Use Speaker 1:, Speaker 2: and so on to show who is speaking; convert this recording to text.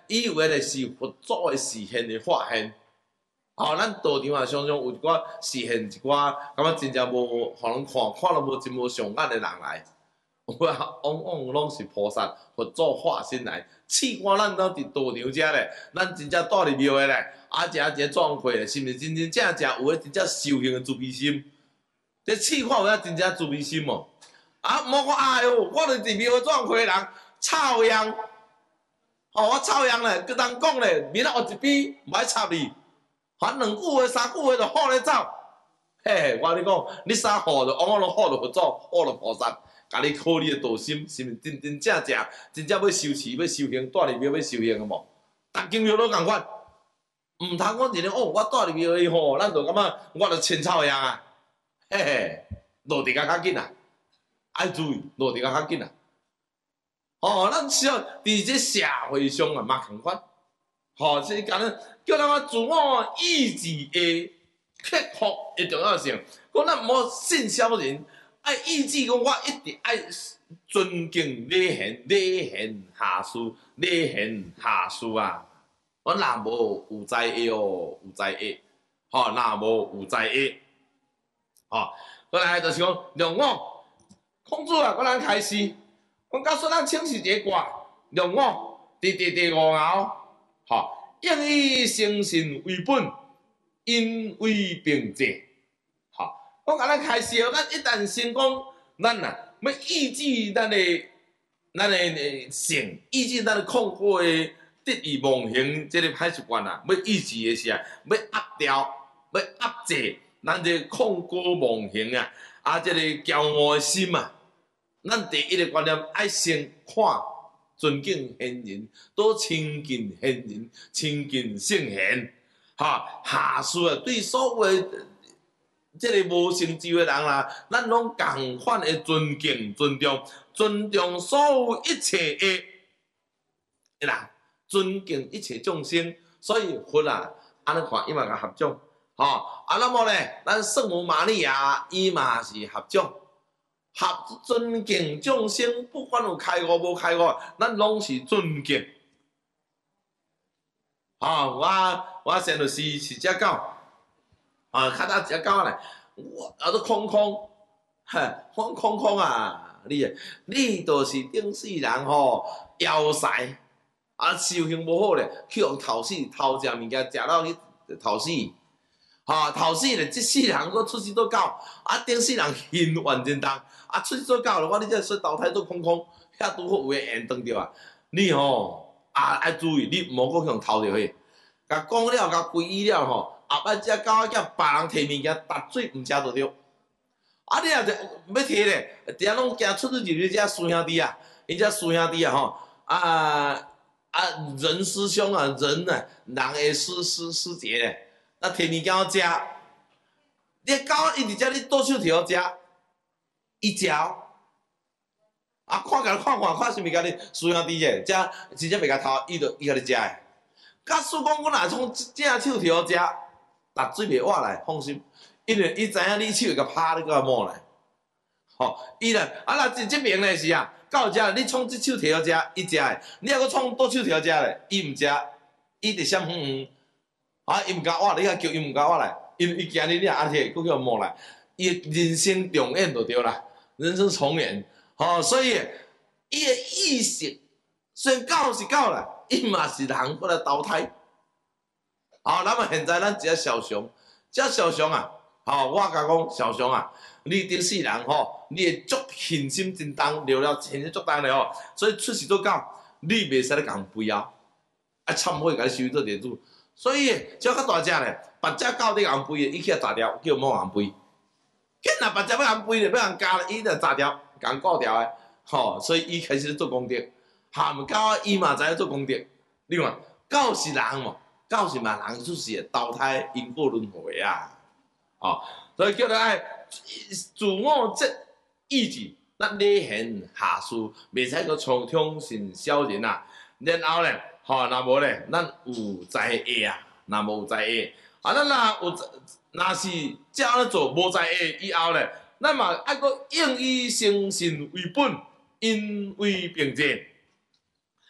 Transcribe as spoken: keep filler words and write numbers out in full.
Speaker 1: 以为咧是佛祖诶示现诶化现。吼、哦，咱道场啊，常常有一寡示现一寡，感觉真正无互人看，看了无真无上眼诶人来。有啊，往往拢是菩萨、佛祖化身来。试看咱到伫道场遮咧，咱真正住入庙诶咧，啊，食一个壮阔咧，是毋是真真正正有诶真正修行诶慈悲心？这试看有影真正慈悲心哦。啊，莫讲哎哟，我著伫庙诶壮阔人，臭样。哦，我臭样咧，佮人讲咧，面仔学一笔，唔爱插你。反两句话、三句话就好咧走。嘿，我跟你讲，你啥好就往往拢好着佛祖，好着菩萨，甲你考你的道心，是毋是真真正正、真正要修持、要修行，住入庙要修行个无？逐间庙都共款，毋通讲一个哦，我住入庙诶吼，咱就感觉我着千臭样啊！嘿嘿，落地较较紧啊，爱注意落地较较紧啊。哦，咱需要伫这社会上啊，嘛共款。吼，是讲咧，叫咱啊自我意志的克服的重要性。讲咱毋好信小人，爱意志讲我一定爱尊敬礼贤，礼贤下士，礼贤下士啊！我若无有才艺哦，有才艺，吼，若无有才艺，吼，过来就是讲龙我，孔子啊，我咱开始，我告诉咱请示一个卦，龙我第第第五爻。吼，应以诚信为本，因为并济。吼，我甲咱开始哦，咱一旦先讲，咱啊要抑制咱的咱的性，抑制咱的控过的得意忘形这个歹习惯啊，要抑制的是啊，要压掉，要压制咱这控过忘形啊，啊，这个骄傲的心啊，咱第一个观念爱先看。尊敬贤人，多亲近贤人，亲近圣贤，哈下士啊，对所有的这个无成就的人啦，咱拢共款的尊敬、尊重、尊重所有一切的人，尊敬一切众生。所以佛啊，安尼看伊嘛甲合掌，吼啊，那么咧，咱圣母玛利亚伊嘛是合掌。合尊敬众生，不管有开悟无开悟，咱拢是尊敬。哦，我我先就是是只狗，啊，较早只狗咧，我啊都空空，嘿，空空空啊！你你就是顶世人吼，枵塞，啊，修行无好咧，去互偷死，偷食物件，食到去偷死。吼，偷死咧，即世人佫出世做狗，啊，顶世人幸运真重。啊，出去做狗了，我你这说投胎做空空，遐拄好有个缘当着啊！你吼啊爱注意，你毋好搁向偷着去。甲讲了，甲规意了吼，后摆只狗仔叫别人摕物件，踏水毋食着着。啊，你若是要摕咧，定下拢惊出去入去只师兄弟啊，伊只师兄弟啊吼，啊啊人师兄啊，人啊，人的师师师姐咧，那摕物件好食，你狗伊伫遮，你倒手摕好食。伊食，啊，看甲看看，看是毋甲你师兄弟者，遮真正袂甲偷，伊就伊甲你食诶。假使讲我若从正手摕好食，踏水袂活来，放心，因为伊知影你手会甲拍你甲摸来。吼，伊咧，啊若真证明咧是啊，到遮你创即手摕好食，伊食诶。你若搁创倒手摕好食咧，伊毋食，伊直闪远远，啊，伊毋敢活，你甲叫伊毋敢活来，因为伊惊你，你若安摕，搁叫摸来，伊人生重演就对啦。人生重演，吼、哦，所以伊的意识虽然狗是狗啦，伊嘛是人过来投胎。好、哦，那么现在咱一只小熊，这小熊啊，吼、哦，我甲讲小熊啊，你顶世人吼、哦，你会足信心真重，留了现实足重咧吼，所以出世做狗，你袂使咧共肥啊，啊忏悔甲你收做地主。所以只要较大只咧，别只狗咧共肥的，伊去炸掉，叫莫共肥。囡仔别只要人背咧，要人加咧，伊就炸掉，共顾掉诶，吼，所以伊开始做功德，含狗伊嘛知影做功德。另外，狗是人嘛，狗是嘛人出世诶，投胎因果轮回啊，哦，所以叫做爱自我这意志，咱礼贤下士，袂使搁从宠信小人啊。然后咧，吼，若无咧，咱有才艺啊，若无有才艺，啊，咱若有。若是这样做无才艺以后咧，咱嘛爱搁用以诚信为本，因为并济。